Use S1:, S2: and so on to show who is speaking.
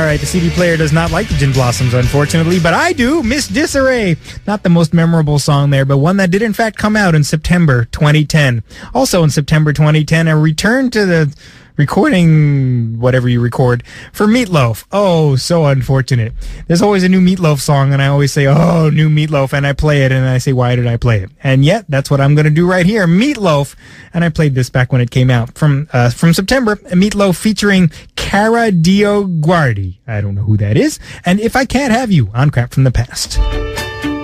S1: All right, the CD player does not like the Gin Blossoms, unfortunately, but I do. Miss Disarray. Not the most memorable song there, but one that did in fact come out in September 2010. Also in September 2010, a return to the recording, whatever you record, for Meatloaf. Oh, so unfortunate. There's always a new Meatloaf song, and I always say, oh, new Meatloaf, and I play it, and I say, why did I play it? And yet, that's what I'm going to do right here, Meatloaf. And I played this back when it came out from September, Meatloaf featuring Cara DioGuardi. I don't know who that is. And If I Can't Have You on Crap from the Past.